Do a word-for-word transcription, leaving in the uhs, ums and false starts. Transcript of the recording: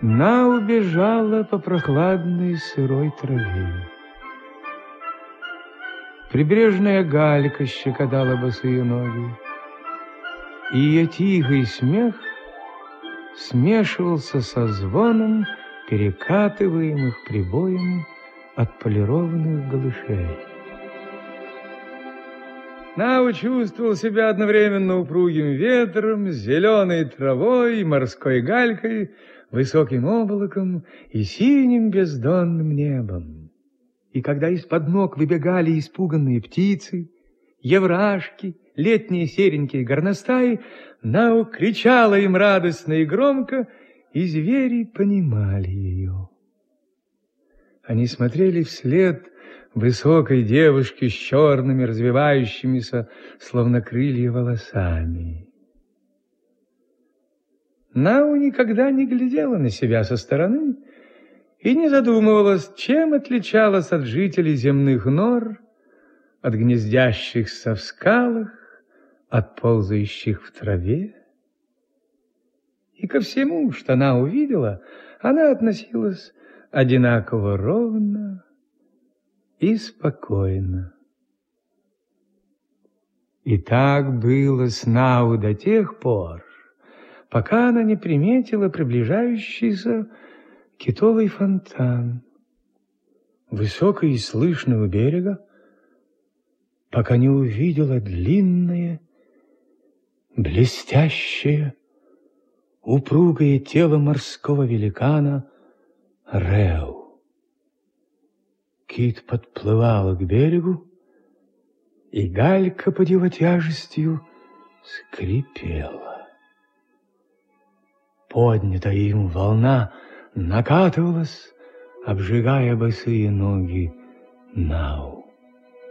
На убежала по прохладной сырой траве. Прибрежная галька щекотала босые ноги, и ее тихий смех смешивался со звоном перекатываемых прибоем отполированных голышей. Нау чувствовал себя одновременно упругим ветром, зеленой травой и морской галькой, высоким облаком и синим бездонным небом. И когда из-под ног выбегали испуганные птицы, еврашки, летние серенькие горностаи, Нау кричала им радостно и громко, и звери понимали ее. Они смотрели вслед высокой девушке с черными, развивающимися, словно крылья, волосами. Нау никогда не глядела на себя со стороны и не задумывалась, чем отличалась от жителей земных нор, от гнездящихся в скалах, от ползающих в траве. И ко всему, что она увидела, она относилась одинаково ровно и спокойно. И так было с Нау до тех пор, пока она не приметила приближающийся китовый фонтан, высокий и слышный у берега, пока не увидела длинное, блестящее, упругое тело морского великана Реу. Кит подплывала к берегу, и галька под его тяжестью скрипела. Поднятая им волна накатывалась, обжигая босые ноги Нау.